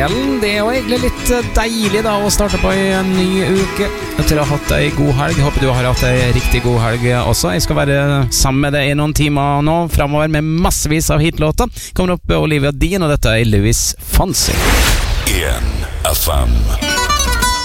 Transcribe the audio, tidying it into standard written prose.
kvelden. Det er jo egentlig litt deilig da å starte på en ny uke etter å ha hatt en god helg. Håper du har hatt en riktig god helg også. Jeg skal være sammen med deg i noen timer nå fremover med massevis av hitlåter. Kommer opp Olivia Dean, og dette er Louis Fonsi. 1 FM.